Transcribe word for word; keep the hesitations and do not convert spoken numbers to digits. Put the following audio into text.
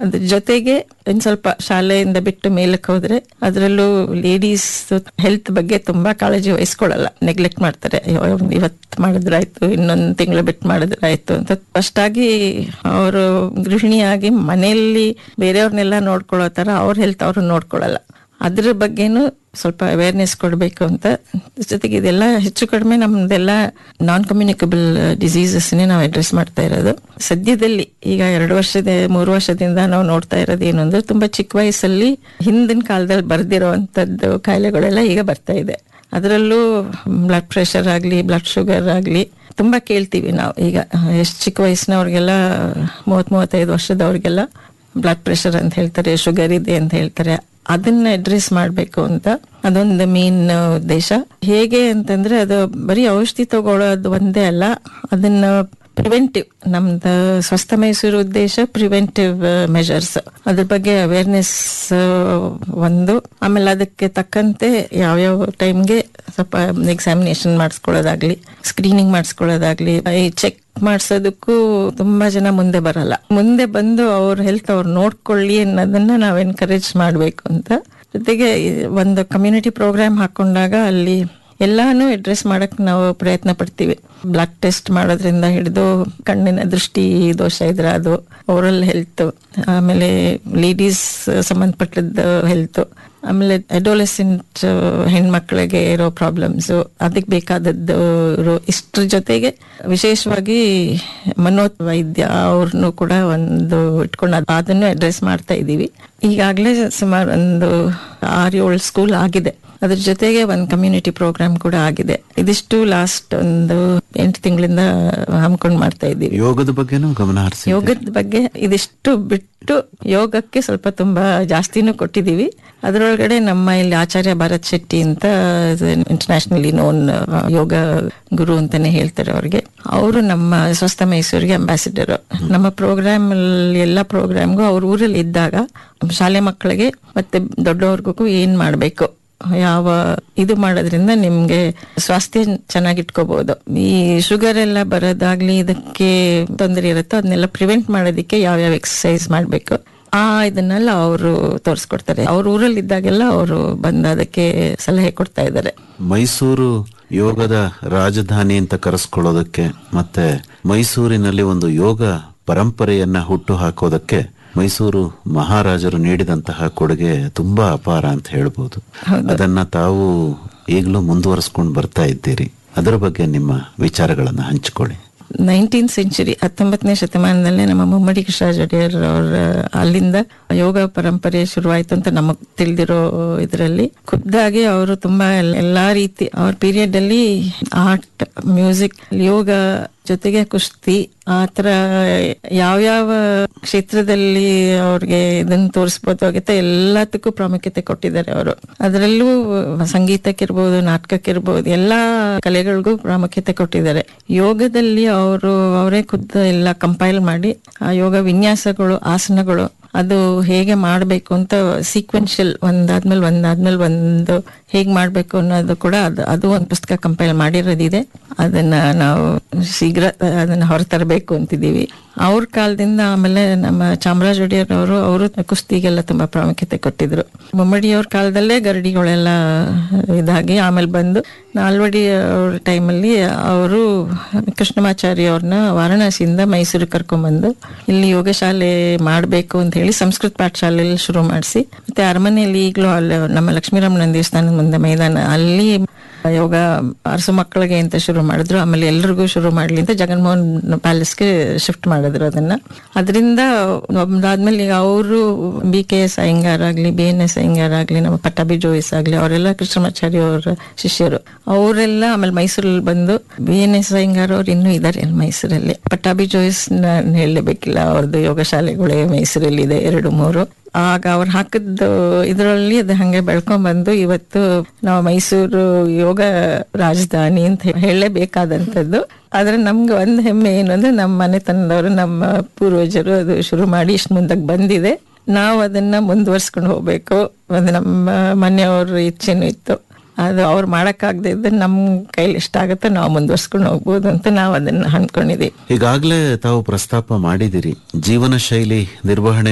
ಅದ್ರ ಜೊತೆಗೆ ಇನ್ ಸ್ವಲ್ಪ ಶಾಲೆಯಿಂದ ಬಿಟ್ಟು ಮೇಲಕ್ಕೆ ಹೋದ್ರೆ ಅದರಲ್ಲೂ ಲೇಡೀಸ್ ಹೆಲ್ತ್ ಬಗ್ಗೆ ತುಂಬಾ ಕಾಳಜಿ ವಹಿಸ್ಕೊಳ್ಳಲ್ಲ, ನೆಗ್ಲೆಕ್ಟ್ ಮಾಡ್ತಾರೆ. ಇವತ್ತು ಮಾಡಿದ್ರಾಯ್ತು, ಇನ್ನೊಂದು ತಿಂಗಳು ಬಿಟ್ಟು ಮಾಡಿದ್ರಾಯ್ತು ಅಂತ ಫಸ್ಟಾಗಿ ಅವರು ಗೃಹಿಣಿಯಾಗಿ ಮನೆಯಲ್ಲಿ ಬೇರೆಯವ್ರನ್ನೆಲ್ಲ ನೋಡ್ಕೊಳ್ಳೋ ತರ ಅವ್ರ ಹೆಲ್ತ್ ಅವರು ನೋಡ್ಕೊಳ್ಳಲ್ಲ. ಅದ್ರ ಬಗ್ಗೆನೂ ಸ್ವಲ್ಪ ಅವೇರ್ನೆಸ್ ಕೊಡಬೇಕು ಅಂತ. ಜೊತೆಗೆ ಇದೆಲ್ಲ ಹೆಚ್ಚು ಕಡಿಮೆ ನಮ್ದೆಲ್ಲ ನಾನ್ ಕಮ್ಯುನಿಕಬಲ್ ಡಿಸೀಸಸ್ನೇ ನಾವು ಅಡ್ರೆಸ್ ಮಾಡ್ತಾ ಇರೋದು. ಸದ್ಯದಲ್ಲಿ ಈಗ ಎರಡು ವರ್ಷದ ಮೂರು ವರ್ಷದಿಂದ ನಾವು ನೋಡ್ತಾ ಇರೋದು ಏನು ಅಂದ್ರೆ, ತುಂಬಾ ಚಿಕ್ಕ ವಯಸ್ಸಲ್ಲಿ ಹಿಂದಿನ ಕಾಲದಲ್ಲಿ ಬರ್ದಿರೋವಂಥದ್ದು ಕಾಯಿಲೆಗಳೆಲ್ಲ ಈಗ ಬರ್ತಾ ಇದೆ. ಅದರಲ್ಲೂ ಬ್ಲಡ್ ಪ್ರೆಷರ್ ಆಗಲಿ, ಬ್ಲಡ್ ಶುಗರ್ ಆಗಲಿ ತುಂಬಾ ಕೇಳ್ತೀವಿ ನಾವು. ಈಗ ಎಷ್ಟು ಚಿಕ್ಕ ವಯಸ್ಸಿನವ್ರಿಗೆಲ್ಲ, ಮೂವತ್ ಮೂವತ್ತೈದು ವರ್ಷದವ್ರಿಗೆಲ್ಲ ಬ್ಲಡ್ ಪ್ರೆಷರ್ ಅಂತ ಹೇಳ್ತಾರೆ, ಶುಗರ್ ಇದೆ ಅಂತ ಹೇಳ್ತಾರೆ. ಅದನ್ನ ಅಡ್ರೆಸ್ ಮಾಡಬೇಕು ಅಂತ ಅದೊಂದು ಮೇನ್ ಉದ್ದೇಶ. ಹೇಗೆ ಅಂತಂದ್ರೆ, ಅದು ಬರೀ ಔಷಧಿ ತಗೊಳ್ಳೋದು ಒಂದೇ ಅಲ್ಲ, ಅದನ್ನ ಪ್ರಿವೆಂಟಿವ್, ನಮ್ದು ಸ್ವಸ್ಥ ಮೈಸೂರು ಉದ್ದೇಶ ಪ್ರಿವೆಂಟಿವ್ ಮೆಜರ್ಸ್, ಅದ್ರ ಬಗ್ಗೆ ಅವೇರ್ನೆಸ್ ಒಂದು. ಆಮೇಲೆ ಅದಕ್ಕೆ ತಕ್ಕಂತೆ ಯಾವ್ಯಾವ ಟೈಮ್ಗೆ ಸ್ವಲ್ಪ ಎಕ್ಸಾಮಿನೇಷನ್ ಮಾಡಿಸ್ಕೊಳ್ಳೋದಾಗ್ಲಿ, ಸ್ಕ್ರೀನಿಂಗ್ ಮಾಡಿಸ್ಕೊಳ್ಳೋದಾಗ್ಲಿ, ಈ ಚೆಕ್ ಮಾಡ್ಸೋದಕ್ಕೂ ತುಂಬಾ ಜನ ಮುಂದೆ ಬರಲ್ಲ. ಮುಂದೆ ಬಂದು ಅವ್ರ ಹೆಲ್ತ್ ಅವ್ರು ನೋಡ್ಕೊಳ್ಳಿ ಅನ್ನೋದನ್ನ ನಾವು ಎನ್ಕರೇಜ್ ಮಾಡ್ಬೇಕು ಅಂತ. ಜೊತೆಗೆ ಒಂದು ಕಮ್ಯುನಿಟಿ ಪ್ರೋಗ್ರಾಮ್ ಹಾಕೊಂಡಾಗ ಅಲ್ಲಿ ಎಲ್ಲಾನು ಅಡ್ರೆಸ್ ಮಾಡಕ್ ನಾವು ಪ್ರಯತ್ನ ಪಡ್ತೀವಿ. ಬ್ಲಡ್ ಟೆಸ್ಟ್ ಮಾಡೋದ್ರಿಂದ ಹಿಡಿದು ಕಣ್ಣಿನ ದೃಷ್ಟಿ ದೋಷ ಇದ್ರೆ ಅದು, ಓರಲ್ ಹೆಲ್ತ್, ಆಮೇಲೆ ಲೇಡೀಸ್ ಸಂಬಂಧಪಟ್ಟದ್ದು ಹೆಲ್ತ್, ಆಮೇಲೆ ಅಡೋಲೆಸೆಂಟ್ ಹೆಣ್ಮಕ್ಳಿಗೆ ಇರೋ ಪ್ರಾಬ್ಲಮ್ಸ್, ಅದಕ್ಕೆ ಬೇಕಾದದ್ದು ಇಷ್ಟ್ರ ಜೊತೆಗೆ ವಿಶೇಷವಾಗಿ ಮನೋವೈದ್ಯ ಅವ್ರನ್ನು ಕೂಡ ಒಂದು ಇಟ್ಕೊಂಡು ಅದನ್ನು ಅಡ್ರೆಸ್ ಮಾಡ್ತಾ ಇದ್ದೀವಿ. ಈಗಾಗಲೇ ಸುಮಾರು ಒಂದು ಆರು ಏಳು ಸ್ಕೂಲ್ ಆಗಿದೆ. ಅದ್ರ ಜೊತೆಗೆ ಒಂದು ಕಮ್ಯುನಿಟಿ ಪ್ರೋಗ್ರಾಮ್ ಕೂಡ ಆಗಿದೆ. ಇದಿಷ್ಟು ಲಾಸ್ಟ್ ಒಂದು ಎಂಟು ತಿಂಗಳಿಂದ ಹಮ್ಕೊಂಡು ಮಾಡ್ತಾ ಇದ್ದೀವಿ. ಯೋಗದ ಬಗ್ಗೆನೂ ಗಮನ ಹರಿಸಿ, ಯೋಗದ ಬಗ್ಗೆ ಇದಿಷ್ಟು ಬಿಟ್ಟು ಯೋಗಕ್ಕೆ ಸ್ವಲ್ಪ ತುಂಬಾ ಜಾಸ್ತಿನೂ ಕೊಟ್ಟಿದ್ದೀವಿ. ಅದರೊಳಗಡೆ ನಮ್ಮ ಇಲ್ಲಿ ಆಚಾರ್ಯ ಭರತ್ ಶೆಟ್ಟಿ ಅಂತ ಇಂಟರ್ನ್ಯಾಷನಲಿ ನೋನ್ ಯೋಗ ಗುರು ಅಂತಾನೆ ಹೇಳ್ತಾರೆ ಅವ್ರಿಗೆ. ಅವರು ನಮ್ಮ ಸ್ವಸ್ಥ ಮೈಸೂರಿಗೆ ಅಂಬಾಸಿಡರ್. ನಮ್ಮ ಪ್ರೋಗ್ರಾಮ್ ಅಲ್ಲಿ ಎಲ್ಲ ಪ್ರೋಗ್ರಾಮ್ಗೂ ಅವ್ರ ಊರಲ್ಲಿ ಇದ್ದಾಗ ಶಾಲೆ ಮಕ್ಕಳಿಗೆ ಮತ್ತೆ ದೊಡ್ಡವ್ರಿಗೂ ಏನ್ ಮಾಡ್ಬೇಕು, ಯಾವ ಇದು ಮಾಡೋದ್ರಿಂದ ನಿಮ್ಗೆ ಸ್ವಾಸ್ಥ್ಯ ಚೆನ್ನಾಗಿಟ್ಕೋಬಹುದು, ಈ ಶುಗರ್ ಎಲ್ಲ ಬರೋದಾಗ್ಲಿ ಇದಕ್ಕೆ ತೊಂದರೆ ಇರುತ್ತೋ ಅದನ್ನೆಲ್ಲ ಪ್ರಿವೆಂಟ್ ಮಾಡೋದಕ್ಕೆ ಯಾವ್ಯಾವ ಎಕ್ಸರ್ಸೈಸ್ ಮಾಡ್ಬೇಕು, ಆ ಇದನ್ನೆಲ್ಲ ಅವರು ತೋರಿಸ್ಕೊಡ್ತಾರೆ. ಅವ್ರ ಊರಲ್ಲಿ ಇದ್ದಾಗೆಲ್ಲ ಅವರು ಬಂದು ಅದಕ್ಕೆ ಸಲಹೆ ಕೊಡ್ತಾ ಇದ್ದಾರೆ. ಮೈಸೂರು ಯೋಗದ ರಾಜಧಾನಿ ಅಂತ ಕರೆಸ್ಕೊಳ್ಳೋದಕ್ಕೆ ಮತ್ತೆ ಮೈಸೂರಿನಲ್ಲಿ ಒಂದು ಯೋಗ ಪರಂಪರೆಯನ್ನ ಹುಟ್ಟು ಹಾಕೋದಕ್ಕೆ ಮೈಸೂರು ಮಹಾರಾಜರು ನೀಡಿದಂತಹ ಕೊಡುಗೆ ತುಂಬಾ ಅಪಾರ ಅಂತ ಹೇಳ್ಬೋದು. ಅದನ್ನ ತಾವು ಈಗಲೂ ಮುಂದುವರಿಸ್ಕೊಂಡು ಬರ್ತಾ ಇದ್ದೀರಿ. ಅದರ ಬಗ್ಗೆ ನಿಮ್ಮ ವಿಚಾರಗಳನ್ನ ಹಂಚಿಕೊಳ್ಳಿ. ನೈನ್ಟೀನ್ ಸೆಂಚುರಿ ಹತ್ತೊಂಬತ್ತನೇ ಶತಮಾನದಲ್ಲೇ ನಮ್ಮ ಮುಮ್ಮಡಿ ಕೃಷ್ಣರಾಜ ಒಡೆಯರ್ ಅವರ ಅಲ್ಲಿಂದ ಯೋಗ ಪರಂಪರೆ ಶುರುವಾಯ್ತು ಅಂತ ನಮಗ್ ತಿಳಿದಿರೋ ಇದರಲ್ಲಿ ಖುದ್ದಾಗಿ ಅವರು ತುಂಬಾ ಎಲ್ಲಾ ರೀತಿ ಅವ್ರ ಪೀರಿಯಡ್ ಅಲ್ಲಿ ಆರ್ಟ್, ಮ್ಯೂಸಿಕ್, ಯೋಗ ಜೊತೆಗೆ ಕುಸ್ತಿ, ಆತರ ಯಾವ್ಯಾವ ಕ್ಷೇತ್ರದಲ್ಲಿ ಅವ್ರಿಗೆ ಇದನ್ನ ತೋರಿಸ್ಬೋದು ಆಗುತ್ತೆ ಎಲ್ಲದಕ್ಕೂ ಪ್ರಾಮುಖ್ಯತೆ ಕೊಟ್ಟಿದ್ದಾರೆ ಅವರು. ಅದರಲ್ಲೂ ಸಂಗೀತಕ್ಕಿರ್ಬೋದು, ನಾಟಕಕ್ಕಿರ್ಬೋದು, ಎಲ್ಲಾ ಕಲೆಗಳಿಗೂ ಪ್ರಾಮುಖ್ಯತೆ ಕೊಟ್ಟಿದ್ದಾರೆ. ಯೋಗದಲ್ಲಿ ಅವರು ಅವರೇ ಖುದ್ದು ಎಲ್ಲ ಕಂಪೈಲ್ ಮಾಡಿ ಆ ಯೋಗ ವಿನ್ಯಾಸಗಳು, ಆಸನಗಳು ಅದು ಹೇಗೆ ಮಾಡಬೇಕು ಅಂತ ಸೀಕ್ವೆನ್ಷಿಯಲ್ ಒಂದಾದ್ಮೇಲೆ ಒಂದಾದ್ಮೇಲೆ ಒಂದು ಹೇಗ್ ಮಾಡ್ಬೇಕು ಅನ್ನೋದು ಕೂಡ ಅದು ಅದು ಒಂದು ಪುಸ್ತಕ ಕಂಪೈಲ್ ಮಾಡಿರೋದಿದೆ. ಅದನ್ನ ನಾವು ಶೀಘ್ರ ಅದನ್ನ ಹೊರತರಬೇಕು ಅಂತಿದ್ದೀವಿ. ಅವ್ರ ಕಾಲದಿಂದ ಆಮೇಲೆ ನಮ್ಮ ಚಾಮರಾಜ ಒಡೆಯರ್ ಅವರು ಅವರು ಕುಸ್ತಿಗೆಲ್ಲ ತುಂಬಾ ಪ್ರಾಮುಖ್ಯತೆ ಕೊಟ್ಟಿದ್ರು. ಮುಮ್ಮಡಿಯವ್ರ ಕಾಲದಲ್ಲೇ ಗರಡಿಗಳೆಲ್ಲ ಇದಾಗಿ ಆಮೇಲೆ ಬಂದು ನಾಲ್ವಡಿ ಅವ್ರ ಟೈಮಲ್ಲಿ ಅವರು ಕೃಷ್ಣಮಾಚಾರ್ಯ ಅವ್ರನ್ನ ವಾರಣಾಸಿಯಿಂದ ಮೈಸೂರಿಗೆ ಕರ್ಕೊಂಡ್ಬಂದು ಇಲ್ಲಿ ಯೋಗ ಶಾಲೆ ಮಾಡಬೇಕು ಅಂತ ಹೇಳಿ ಸಂಸ್ಕೃತ ಪಾಠಶಾಲೆಯಲ್ಲಿ ಶುರು ಮಾಡಿಸಿ, ಮತ್ತೆ ಅರಮನೆಯಲ್ಲಿ ಈಗಲೂ ಅಲ್ಲಿ ನಮ್ಮ ಲಕ್ಷ್ಮೀರಾಮನ ದೇವಸ್ಥಾನದ ಮುಂದೆ ಮೈದಾನ ಅಲ್ಲಿ ಯೋಗ ಅರಸು ಮಕ್ಕಳಿಗೆ ಅಂತ ಶುರು ಮಾಡಿದ್ರು. ಆಮೇಲೆ ಎಲ್ರಿಗೂ ಶುರು ಮಾಡ್ಲಿ ಅಂತ ಜಗನ್ಮೋಹನ್ ಪ್ಯಾಲೇಸ್ಗೆ ಶಿಫ್ಟ್ ಮಾಡಿದ್ರು ಅದನ್ನ. ಅದರಿಂದ ಒಂದಾದ್ಮೇಲೆ ಈಗ ಅವರು ಬಿ ಕೆ ಎಸ್ ಅಯ್ಯಂಗಾರ್ ಆಗ್ಲಿ, ಬಿ ಎನ್ ಎಸ್ ಅಯ್ಯಂಗಾರ್ ಆಗ್ಲಿ, ನಮ್ಮ ಪಟ್ಟಾಭಿ ಜೋಯಿಸ್ ಆಗ್ಲಿ, ಅವರೆಲ್ಲ ಕೃಷ್ಣಮಾಚಾರ್ಯ ಅವರ ಶಿಷ್ಯರು. ಅವರೆಲ್ಲ ಆಮೇಲೆ ಮೈಸೂರಲ್ಲಿ ಬಂದು, ಬಿ ಎನ್ ಎಸ್ ಅಯ್ಯಂಗಾರ್ ಅವ್ರು ಇನ್ನೂ ಇದ್ದಾರೆ ಅಲ್ಲಿ ಮೈಸೂರಲ್ಲಿ. ಪಟ್ಟಾಭಿ ಜೋಯಿಸ್ ನಾನು ಹೇಳಲೇಬೇಕಿಲ್ಲ, ಅವ್ರದ್ದು ಯೋಗ ಶಾಲೆಗಳೇ ಮೈಸೂರಲ್ಲಿ ಇದೆ ಎರಡು ಮೂರು. ಆಗ ಅವ್ರು ಹಾಕಿದ್ದು ಇದರಲ್ಲಿ ಅದು ಹಂಗೆ ಬೆಳ್ಕೊಂಡ್ ಬಂದು ಇವತ್ತು ನಾವು ಮೈಸೂರು ಯೋಗ ರಾಜಧಾನಿ ಅಂತ ಹೇಳಲೇಬೇಕಾದಂಥದ್ದು. ಆದ್ರೆ ನಮ್ಗೆ ಒಂದು ಹೆಮ್ಮೆ ಏನು ಅಂದ್ರೆ ನಮ್ಮ ಮನೆತನದವರು, ನಮ್ಮ ಪೂರ್ವಜರು ಅದು ಶುರು ಮಾಡಿ ಇಷ್ಟು ಮುಂದಕ್ಕೆ ಬಂದಿದೆ. ನಾವು ಅದನ್ನ ಮುಂದುವರ್ಸ್ಕೊಂಡು ಹೋಗ್ಬೇಕು. ಅದು ನಮ್ಮ ಮನೆಯವ್ರ ಇಚ್ಛೆನೂ ಇತ್ತು. ಅದು ಅವ್ರು ಮಾಡಕ್ಕಾಗದೆ ಇದ್ರೆ ನಮ್ ಕೈಲಿ ಎಷ್ಟಾಗತ್ತೆ ನಾವು ಮುಂದುವರ್ಸ್ಕೊಂಡು ಹೋಗ್ಬೋದು ಅಂತ ನಾವು ಅದನ್ನ ಅನ್ಕೊಂಡಿದೀವಿ. ಈಗಾಗಲೇ ತಾವು ಪ್ರಸ್ತಾಪ ಮಾಡಿದಿರಿ, ಜೀವನ ಶೈಲಿ ನಿರ್ವಹಣೆ